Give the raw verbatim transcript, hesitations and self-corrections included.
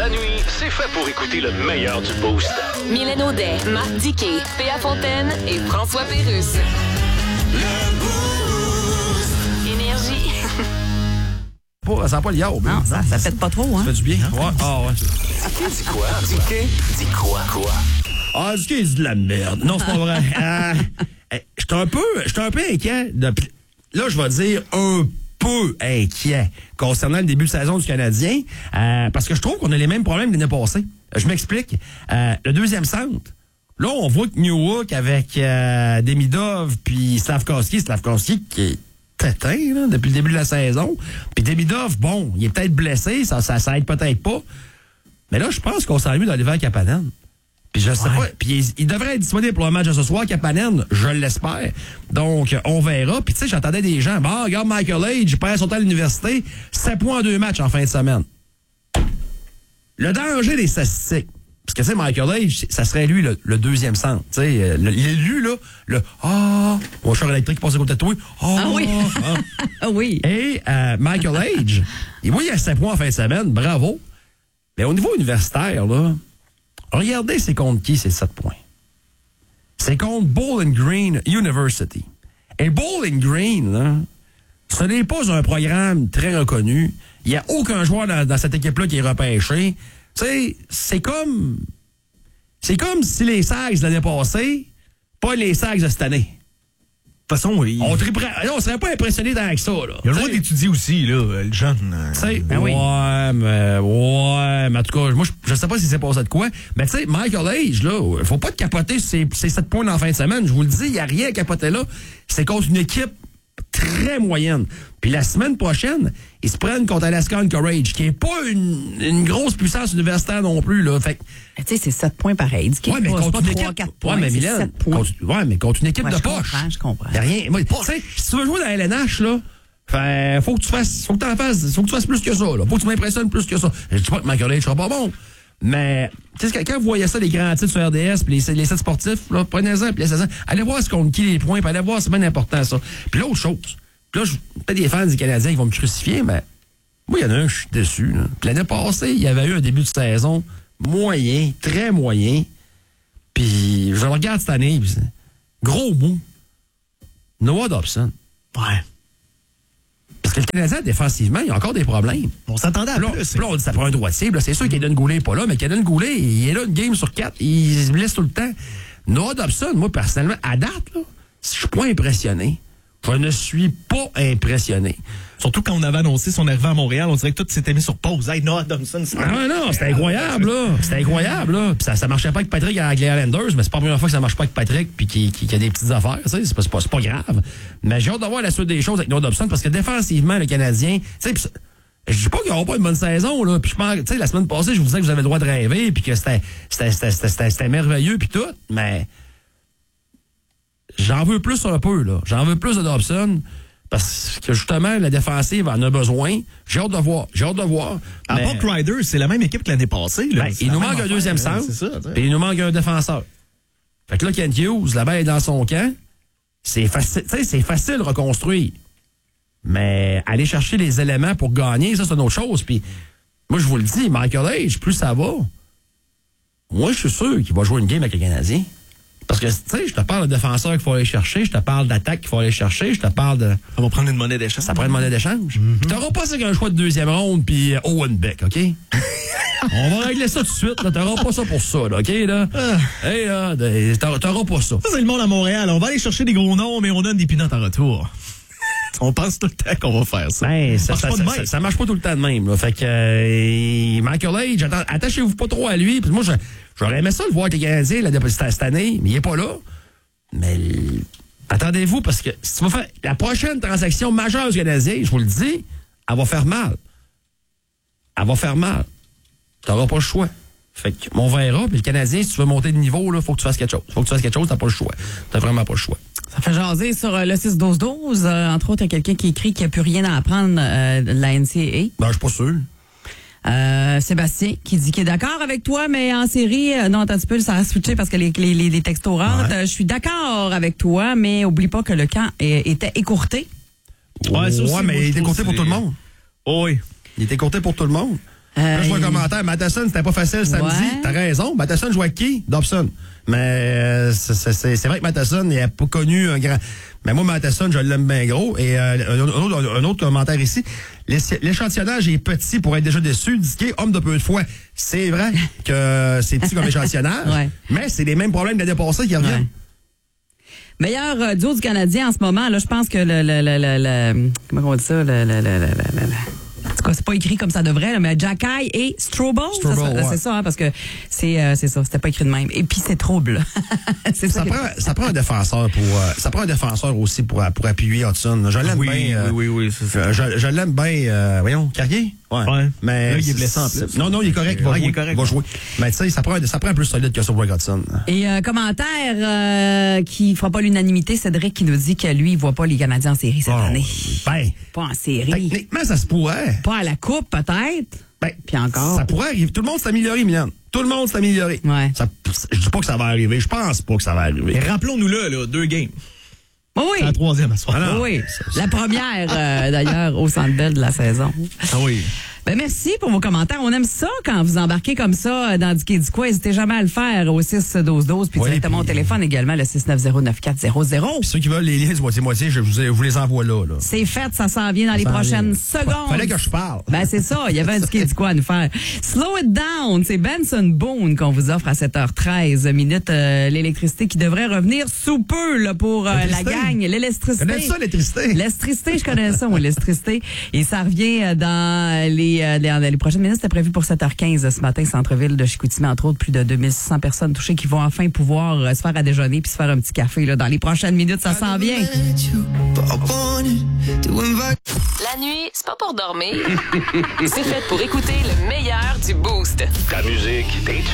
La nuit, c'est fait pour écouter le meilleur du Boost. Mylène Audet, Marc Diquet, Péa Fontaine et François Pérusse. Énergie. Pas, ça n'a pas le yaourt. Non, ça, ça pète pas trop, hein? Ça fait du bien. Ouais. Ah, ouais. Dis quoi? Dis dis quoi? Quoi? Ah, c'est qu'il dit de la merde. Non, c'est pas vrai. euh, J'étais un peu, j'étais un peu inquiet. De, là, je vais dire un peu inquiet concernant le début de saison du Canadien, euh, parce que je trouve qu'on a les mêmes problèmes que l'année passée. Je m'explique. Euh, le deuxième centre, là, on voit que Newhook avec euh, Demidov puis Slavkovski, Slavkovski qui est tétin là, depuis le début de la saison. Puis Demidov, bon, il est peut-être blessé, ça, ça, ça aide peut-être pas. Mais là, je pense qu'on s'ennuie dans l'hiver Kapanen. Puis je sais ouais. pas. Puis il, il devrait être disponible pour le match de ce soir, Kapanen, je l'espère. Donc, on verra. Puis tu sais, j'entendais des gens, bah, regarde Michael Age, il perd son temps à l'université, sept points en deux matchs en fin de semaine. Le danger des statistiques. Parce que, tu sais, Michael Age, ça serait lui le, le deuxième centre. Tu sais, l'élu, là, le Ah, oh, mon char électrique passe à côté de toi. Oh, ah oui. Ah oui. Et euh, Michael Age, il voit, il a sept points en fin de semaine, bravo. Mais au niveau universitaire, là, regardez c'est contre qui ces sept points. C'est contre Bowling Green University. Et Bowling Green, là, ce n'est pas un programme très reconnu. Il n'y a aucun joueur dans, dans cette équipe-là qui est repêché. Tu sais, c'est comme... C'est comme si les Sags de l'année passée, pas les Sags de cette année. De toute façon, oui. On ne serait pas impressionné avec ça, là. Il a le droit d'étudier aussi, là, le jeune. Tu sais, ben oui. ouais, mais, ouais, mais en tout cas, moi, je, je sais pas si c'est passé de quoi, mais tu sais, Michael Age, là, faut pas te capoter ces, ces sept points dans la fin de semaine. Je vous le dis, il n'y a rien à capoter là. C'est contre une équipe très moyenne. Puis la semaine prochaine, ils se prennent contre Alaska Anchorage, qui est pas une, une grosse puissance universitaire non plus, là. Fait tu sais, c'est sept points pareil. Ouais, mais contre une équipe, points, ouais, mais Mylène, contre, ouais, mais contre une équipe ouais, de je poche. Comprends, je comprends. Y a rien. Moi, tu sais, si tu veux jouer dans la L N H, là, fait, faut que tu fasses, faut que t'en fasses, faut que tu fasses plus que ça, là. Faut que tu m'impressionnes plus que ça. Je dis pas que Michael Age sera pas bon. Mais, tu sais, quand vous voyez ça, les grands titres sur R D S, puis les, les sites sportifs, là, prenez-en, puis laissez-en. Allez voir ce qu'on qui les points, puis allez voir, c'est bien important, ça. Puis l'autre chose, là, peut-être des fans du Canadien qui vont me crucifier, mais moi, il y en a un, je suis déçu, là. Puis l'année passée, il y avait eu un début de saison moyen, très moyen. Puis je le regarde cette année, pis gros mot. Noah Dobson. Ouais. Parce que le Canadien, défensivement, il y a encore des problèmes. On s'attendait à là, plus. Puis là, on dit ça prend un droitier. Là, c'est sûr qu'Eden Goulet n'est pas là, mais qu'Eden Goulet, il est là une game sur quatre. Il se blesse tout le temps. Noah Dobson, moi, personnellement, à date, là, je suis pas impressionné. Je ne suis pas impressionné. Surtout quand on avait annoncé son arrivée à Montréal, on dirait que tout s'était mis sur pause. Hey, Noah Dobson, c'est... Ah non, c'était incroyable, là. C'était incroyable, là. Puis ça, ça marchait pas avec Patrick avec les Islanders, mais c'est pas la première fois que ça marche pas avec Patrick puis qu'il qui, qui a des petites affaires, tu sais. C'est pas, c'est pas, c'est pas grave. Mais j'ai hâte de voir la suite des choses avec Noah Dobson parce que défensivement, le Canadien, tu sais, je dis pas qu'il n'y aura pas une bonne saison, là. Puis je pense, tu sais, la semaine passée, je vous disais que vous avez le droit de rêver puis que c'était, c'était, c'était, c'était, c'était, c'était merveilleux puis tout, mais j'en veux plus un peu, là. J'en veux plus de Dobson. Parce que justement, la défensive en a besoin. J'ai hâte de voir. J'ai hâte de voir. À part Ryder, c'est la même équipe que l'année passée. Là. Ben, il nous manque un deuxième centre. Et il nous manque un défenseur. Fait que là, Kent Hughes, la balle est dans son camp. C'est facile, tu sais, c'est facile de reconstruire. Mais aller chercher les éléments pour gagner, ça, c'est une autre chose. Puis, moi, je vous le dis, Michael Age, plus ça va, moi, je suis sûr qu'il va jouer une game avec les Canadiens. Parce que, tu sais, je te parle de défenseur qu'il faut aller chercher, je te parle d'attaque qu'il faut aller chercher, je te parle de... Ça va prendre une monnaie d'échange. Ça prend une monnaie d'échange. Mm-hmm. Puis t'auras pas ça qu'un choix de deuxième ronde puis euh, Owen Beck, OK? On va régler ça tout de suite, là. T'auras pas ça pour ça, là, OK, là? Ah. Hey, là, t'auras, t'auras pas ça. Ça, c'est le monde à Montréal. On va aller chercher des gros noms, mais on donne des pinottes en retour. On pense tout le temps qu'on va faire ça. Ben, ça, ça, ça, ça, ça marche pas tout le temps de même, là. Fait que, euh, Michael Age, attends, attachez-vous pas trop à lui. Puis moi, je, j'aurais aimé ça le voir avec les Canadiens, là, cette, cette année, mais il est pas là. Mais, attendez-vous, parce que si tu vas faire la prochaine transaction majeure du Canadien, je vous le dis, elle va faire mal. Elle va faire mal. T'auras pas le choix. Fait que, on verra. Puis le Canadien, si tu veux monter de niveau, là, faut que tu fasses quelque chose. Faut que tu fasses quelque chose, t'as pas le choix. T'as vraiment pas le choix. Ça fait jaser sur euh, le six douze douze. Euh, entre autres, il y a quelqu'un qui écrit qu'il n'y a plus rien à apprendre euh, de la N C A A. Ben, je suis pas sûr. Euh, Sébastien qui dit qu'il est d'accord avec toi, mais en série, euh, non, attends un petit peu, ça a switché parce que les, les, les, les textos rentrent. Ouais. Euh, je suis d'accord avec toi, mais oublie pas que le camp est, était écourté. Ouais, ça aussi, ouais mais il était écourté pour tout le monde. Oh oui. Il était écourté pour tout le monde. Là, je vois un il- commentaire. Matheson, c'était pas facile samedi. Ouais. T'as raison. Matheson joue avec qui? Dobson. Mais euh, c'est, c'est, c'est vrai que Matheson n'est pas connu un grand. Mais moi, Matheson, je l'aime bien gros. Et euh, un, autre, un autre commentaire ici. L'échantillonnage est petit pour être déjà déçu. Diquet, homme de peu de foi. C'est vrai que c'est petit comme échantillonnage. Ouais. Mais c'est les mêmes problèmes de l'année passée qui reviennent. Ouais. Meilleur euh, duo du Canadien en ce moment, là, je pense que le, le, le, le, le comment on dit ça, le, le, le, le, le, le en tout cas, c'est pas écrit comme ça devrait, là, mais Jacky et Strobel, Strobel, ça, ouais. c'est ça, hein, parce que c'est euh, c'est ça, c'était pas écrit de même. Et puis c'est trouble. c'est Ça ça. prend, ça prend un défenseur pour, euh, ça prend un défenseur aussi pour, pour appuyer Hudson. Je l'aime Oui, bien. euh, oui, oui, oui, c'est ça. euh, je, je l'aime bien, euh, voyons, Carrier. Ouais. Ouais. Mais Là, il est c'est- blessé en c'est- plus. Non, non, il est correct. Il va Ouais, il jouer. est correct, Il va ouais. jouer. Mais tu sais, ça prend, ça prend un plus solide que sur Greg Hudson. Et euh, commentaire euh, qui fera pas l'unanimité, Cédric qui nous dit que lui, il voit pas les Canadiens en série cette Bon, année. Ben, Pas en série. techniquement, ça se pourrait. Pas à la coupe, peut-être. Ben, Puis encore. Ça pourrait arriver. Tout le monde s'est amélioré, Milan. Tout le monde s'est amélioré. Ouais. Ça, je dis pas que ça va arriver. Je pense pas que ça va arriver. Mais rappelons-nous-le, là, deux games. Oui, oui. C'est la troisième à soir. Ah non. Oui, la première, euh, d'ailleurs, au Centre Bell de la saison. Ah oui. Ben merci pour vos commentaires. On aime ça quand vous embarquez comme ça euh, dans du quai du quoi. N'hésitez jamais à le faire au six douze douze puis Oui, directement puis- au téléphone également, le six neuf zéro neuf quatre zéro zéro. Puis ceux qui veulent les liens du moitié-moitié, je vous, je vous les envoie là. là. C'est fait, ça s'en vient dans les s'en prochaines vient. secondes. Fallait que je parle. Ben c'est ça, il y avait un ticket du quoi à nous faire. Slow it down, c'est Benson Boone qu'on vous offre à sept heures treize minutes. Euh, l'électricité qui devrait revenir sous peu là, pour euh, la L'électricité? gang. L'électricité. Connais ça, l'électricité? L'électricité, je connais ça, moi, l'électricité. Et ça revient euh, dans les, euh, les, dans les prochaines minutes. C'était prévu pour sept heures quinze ce matin, centre-ville de Chicoutimi, entre autres, plus de deux mille six cents personnes touchées qui vont enfin pouvoir euh, se faire à déjeuner puis se faire un petit café là, dans les prochaines minutes. Ça s'en vient. La nuit, c'est pas pour dormir. C'est fait pour écouter le meilleur du Boost. Ta musique, tes